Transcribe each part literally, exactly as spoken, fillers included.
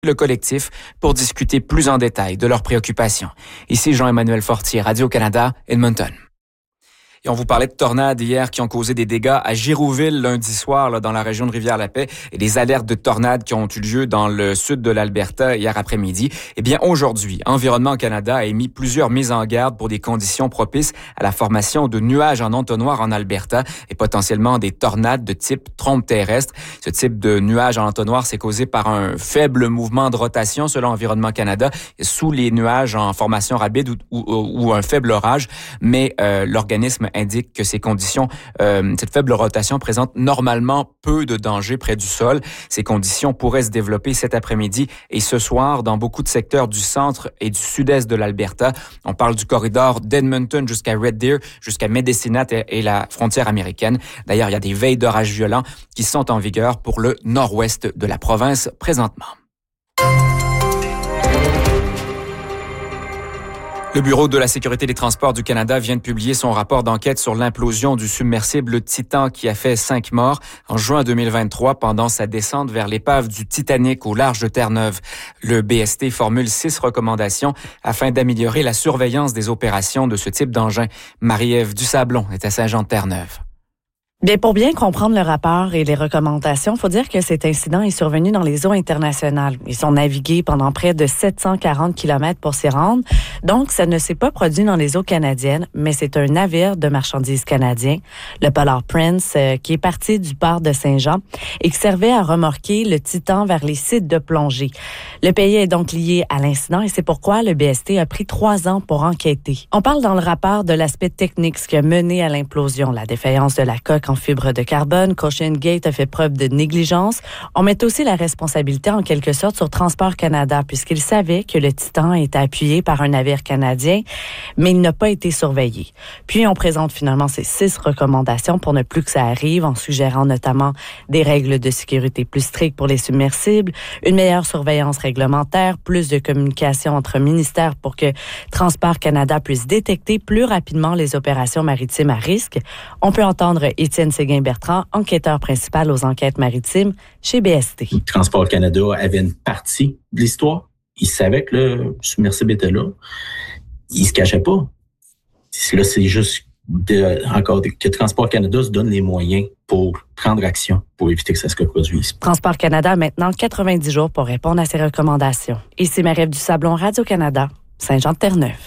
le collectif pour discuter plus en détail de leurs préoccupations. Ici Jean-Emmanuel Fortier, Radio-Canada, Edmonton. Et on vous parlait de tornades hier qui ont causé des dégâts à Girouville lundi soir là, dans la région de Rivière-la-Paix et des alertes de tornades qui ont eu lieu dans le sud de l'Alberta hier après-midi. Eh bien, aujourd'hui, Environnement Canada a émis plusieurs mises en garde pour des conditions propices à la formation de nuages en entonnoir en Alberta et potentiellement des tornades de type trombe terrestre. Ce type de nuage en entonnoir, c'est causé par un faible mouvement de rotation selon Environnement Canada sous les nuages en formation rapide ou, ou, ou un faible orage, mais euh, l'organisme indique que ces conditions, euh, cette faible rotation présente normalement peu de danger près du sol. Ces conditions pourraient se développer cet après-midi et ce soir dans beaucoup de secteurs du centre et du sud-est de l'Alberta. On parle du corridor d'Edmonton jusqu'à Red Deer, jusqu'à Medicine Hat et la frontière américaine. D'ailleurs, il y a des veilles d'orages violents qui sont en vigueur pour le nord-ouest de la province présentement. Le Bureau de la sécurité des transports du Canada vient de publier son rapport d'enquête sur l'implosion du submersible Titan qui a fait cinq morts en juin deux mille vingt-trois pendant sa descente vers l'épave du Titanic au large de Terre-Neuve. Le B S T formule six recommandations afin d'améliorer la surveillance des opérations de ce type d'engin. Marie-Ève Dusablon est à Saint-Jean-de-Terre-Neuve. Bien, pour bien comprendre le rapport et les recommandations, il faut dire que cet incident est survenu dans les eaux internationales. Ils ont navigué pendant près de sept cent quarante kilomètres pour s'y rendre. Donc, ça ne s'est pas produit dans les eaux canadiennes, mais c'est un navire de marchandises canadien, le Polar Prince, euh, qui est parti du port de Saint-Jean et qui servait à remorquer le Titan vers les sites de plongée. Le pays est donc lié à l'incident et c'est pourquoi le B S T a pris trois ans pour enquêter. On parle dans le rapport de l'aspect technique, ce qui a mené à l'implosion, la défaillance de la coque en fibre de carbone. OceanGate a fait preuve de négligence. On met aussi la responsabilité en quelque sorte sur Transport Canada puisqu'il savait que le Titan était appuyé par un navire canadien, mais il n'a pas été surveillé. Puis on présente finalement ces six recommandations pour ne plus que ça arrive, en suggérant notamment des règles de sécurité plus strictes pour les submersibles, une meilleure surveillance réglementaire, plus de communication entre ministères pour que Transport Canada puisse détecter plus rapidement les opérations maritimes à risque. On peut entendre Étienne Séguin-Bertrand, enquêteur principal aux enquêtes maritimes chez B S T. Transport Canada avait une partie de l'histoire. Il savait que le submersible était là. Il se cachait pas. Là, c'est juste de, encore que Transport Canada se donne les moyens pour prendre action pour éviter que ça se reproduise. Transport Canada a maintenant quatre-vingt-dix jours pour répondre à ces recommandations. Ici Marie-Ève Dusablon, Radio-Canada, Saint-Jean-de-Terre-Neuve.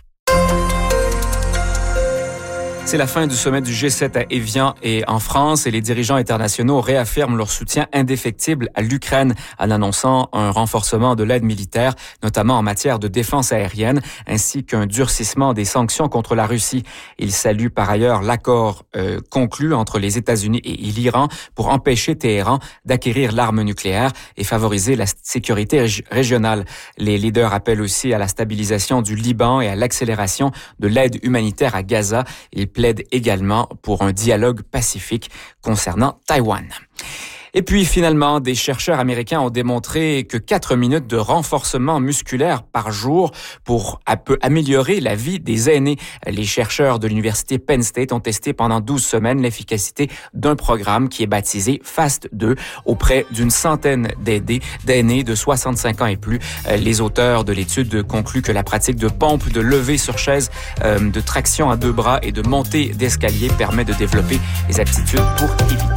C'est la fin du sommet du G sept à Évian et en France et les dirigeants internationaux réaffirment leur soutien indéfectible à l'Ukraine en annonçant un renforcement de l'aide militaire, notamment en matière de défense aérienne, ainsi qu'un durcissement des sanctions contre la Russie. Ils saluent par ailleurs l'accord euh, conclu entre les États-Unis et l'Iran pour empêcher Téhéran d'acquérir l'arme nucléaire et favoriser la sécurité rég- régionale. Les leaders appellent aussi à la stabilisation du Liban et à l'accélération de l'aide humanitaire à Gaza. Ils plaide également pour un dialogue pacifique concernant Taïwan. Et puis finalement, des chercheurs américains ont démontré que quatre minutes de renforcement musculaire par jour pour améliorer la vie des aînés. Les chercheurs de l'université Penn State ont testé pendant douze semaines l'efficacité d'un programme qui est baptisé FAST deux auprès d'une centaine d'aidés, d'aînés de soixante-cinq ans et plus. Les auteurs de l'étude concluent que la pratique de pompe, de levée sur chaise, de traction à deux bras et de montée d'escalier permet de développer les aptitudes pour éviter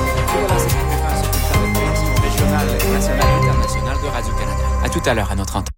régional, national et international de Radio-Canada. À tout à l'heure à notre antenne.